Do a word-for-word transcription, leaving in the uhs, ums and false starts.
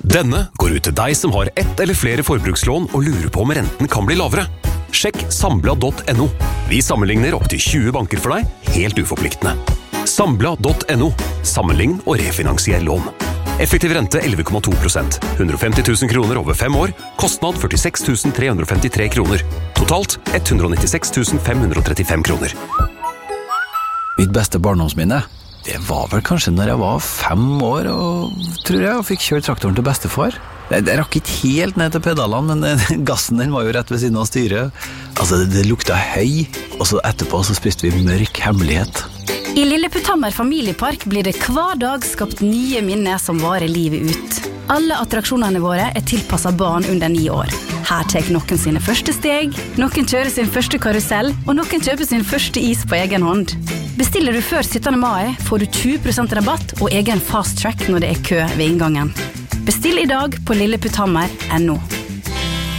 Denne går ut til deg som har ett eller flere forbrukslån og lurer på om renten kan bli lavere. Sjekk sambla punktum no. Vi sammenligner opp til tjue banker for deg, helt uforpliktende. sambla punktum no. Sammenlign og refinansier lån. Effektiv rente elleve komma to prosent. hundre og femti tusen kroner over fem år. Kostnad førtiseks tusen tre hundre og femtitre kroner. Totalt ett hundre og nittiseks tusen fem hundre og trettifem kroner. Mitt beste barndomsminne, det var vel kanskje når jeg var fem år og tror jeg, og fikk kjørt traktoren til bestefar. Jeg, jeg rakk ikke helt ned til pedalene, men gassen den var jo rett ved siden av styret. Altså, det, det lukta høy, og så etterpå så spiste vi mørk hemmelighet. I Lille Putthammer familiepark blir det hver dag skapt nye minner som varer livet ut. Alle attraksjonene våre er tilpasset barn under ni år. Her tar noen sine første steg, noen kjører sin første karusell, og noen kjøper sin første is på egen hånd. Bestiller du før syttende mai, får du tjue prosent rabatt og egen fast track når det er kø ved inngangen. Bestill i dag på lille putthammer punktum no.